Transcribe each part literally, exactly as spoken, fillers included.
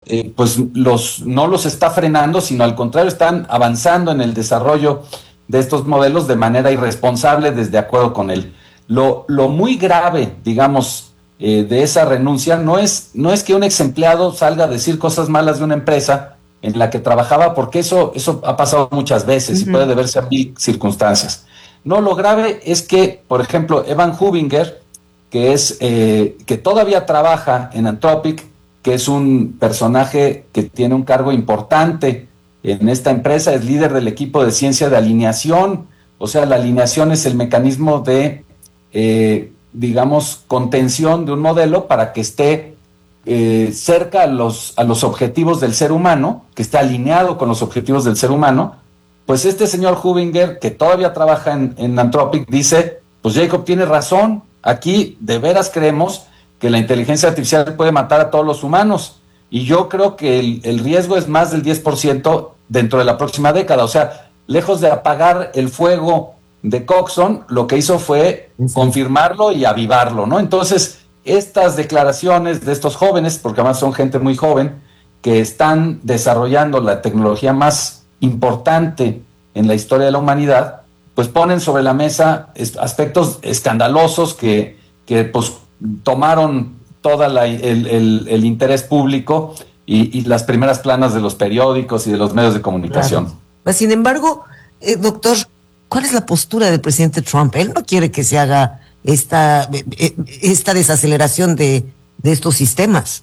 eh, pues los, no los está frenando, sino al contrario, están avanzando en el desarrollo de estos modelos de manera irresponsable, desde acuerdo con él. Lo, lo muy grave, digamos, eh, de esa renuncia no es, no es que un ex empleado salga a decir cosas malas de una empresa en la que trabajaba, porque eso, eso ha pasado muchas veces uh-huh. y puede deberse a mil circunstancias. No, lo grave es que, por ejemplo, Evan Hubinger, que es eh, que todavía trabaja en Anthropic, que es un personaje que tiene un cargo importante en esta empresa, es líder del equipo de ciencia de alineación. O sea, la alineación es el mecanismo de, eh, digamos, contención de un modelo para que esté eh, cerca a los, a los objetivos del ser humano, que esté alineado con los objetivos del ser humano. Pues este señor Hubinger, que todavía trabaja en, en Anthropic, dice, pues Jacob tiene razón, aquí de veras creemos que la inteligencia artificial puede matar a todos los humanos, y yo creo que el, el riesgo es más del diez por ciento dentro de la próxima década. O sea, lejos de apagar el fuego de Coxon, lo que hizo fue sí. confirmarlo y avivarlo, ¿no? Entonces, estas declaraciones de estos jóvenes, porque además son gente muy joven, que están desarrollando la tecnología más importante en la historia de la humanidad, pues ponen sobre la mesa aspectos escandalosos que, que pues tomaron todo el, el, el interés público y, y las primeras planas de los periódicos y de los medios de comunicación. Claro. Pues, sin embargo, eh, doctor, ¿cuál es la postura del presidente Trump? Él no quiere que se haga esta, esta desaceleración de, de estos sistemas.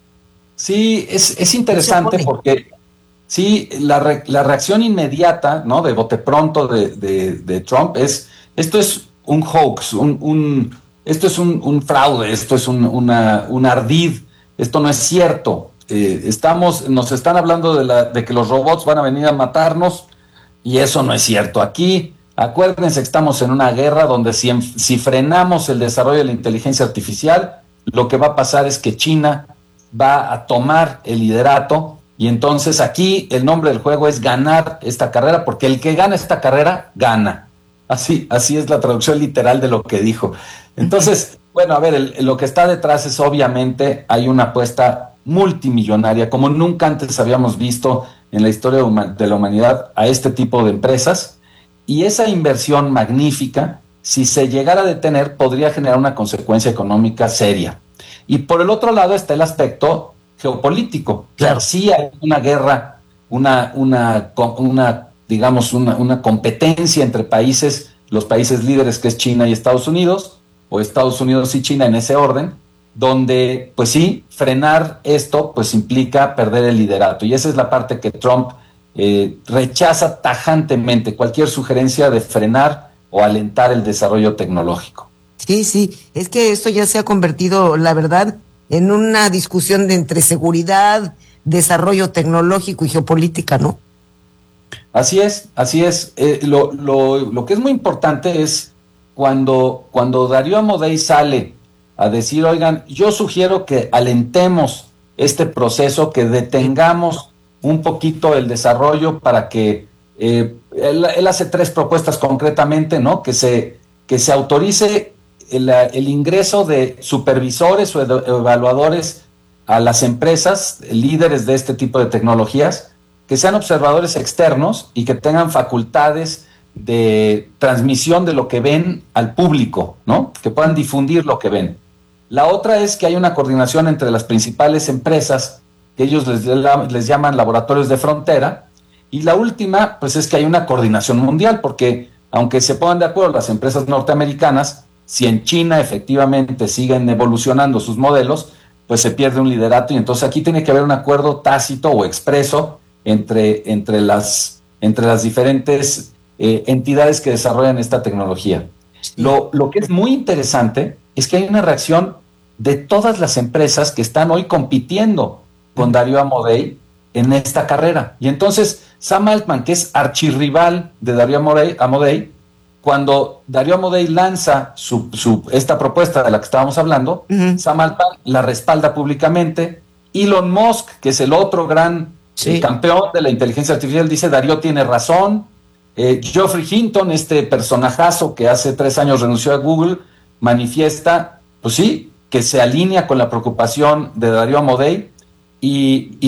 Sí, es, es interesante porque sí, la, re, la reacción inmediata, ¿no?, de bote pronto de, de, de Trump es, esto es un hoax, un, un, esto es un, un fraude, esto es un, una, un ardid, esto no es cierto. Eh, estamos, nos están hablando de, la, de que los robots van a venir a matarnos, y eso no es cierto. Aquí, acuérdense que estamos en una guerra donde si, si frenamos el desarrollo de la inteligencia artificial, lo que va a pasar es que China va a tomar el liderato. Y entonces aquí el nombre del juego es ganar esta carrera, porque el que gana esta carrera, gana. Así, así es la traducción literal de lo que dijo. Entonces, bueno, a ver, el, lo que está detrás es obviamente hay una apuesta multimillonaria, como nunca antes habíamos visto en la historia de la humanidad, a este tipo de empresas. Y esa inversión magnífica, si se llegara a detener, podría generar una consecuencia económica seria. Y por el otro lado está el aspecto geopolítico. Claro, sí hay una guerra, una, una, una digamos, una, una competencia entre países, los países líderes que es China y Estados Unidos, o Estados Unidos y China en ese orden, donde, pues sí, frenar esto, pues implica perder el liderato. Y esa es la parte que Trump eh, rechaza tajantemente, cualquier sugerencia de frenar o alentar el desarrollo tecnológico. Sí, sí, es que esto ya se ha convertido, la verdad, en una discusión de entre seguridad, desarrollo tecnológico y geopolítica, ¿no? Así es, así es. Eh, lo, lo, lo que es muy importante es cuando, cuando Darío Amodei sale a decir, oigan, yo sugiero que alentemos este proceso, que detengamos un poquito el desarrollo para que, eh, él, él hace tres propuestas concretamente, ¿no? Que se, que se autorice El, el ingreso de supervisores o evaluadores a las empresas líderes de este tipo de tecnologías, que sean observadores externos y que tengan facultades de transmisión de lo que ven al público, ¿no? Que puedan difundir lo que ven. La otra es que hay una coordinación entre las principales empresas, que ellos les, les llaman laboratorios de frontera, y la última, pues es que hay una coordinación mundial, porque aunque se pongan de acuerdo las empresas norteamericanas, si en China efectivamente siguen evolucionando sus modelos, pues se pierde un liderato, y entonces aquí tiene que haber un acuerdo tácito o expreso entre, entre, las, entre las diferentes eh, entidades que desarrollan esta tecnología. Sí. Lo, lo que es muy interesante es que hay una reacción de todas las empresas que están hoy compitiendo con Darío Amodei en esta carrera. Y entonces Sam Altman, que es archirrival de Darío Amodei, Amodei cuando Darío Amodei lanza su, su, esta propuesta de la que estábamos hablando, uh-huh. Sam Altman la respalda públicamente. Elon Musk, que es el otro gran sí. eh, campeón de la inteligencia artificial, dice Darío tiene razón. Eh, Geoffrey Hinton, este personajazo que hace tres años renunció a Google, manifiesta, pues sí, que se alinea con la preocupación de Darío Amodei y, y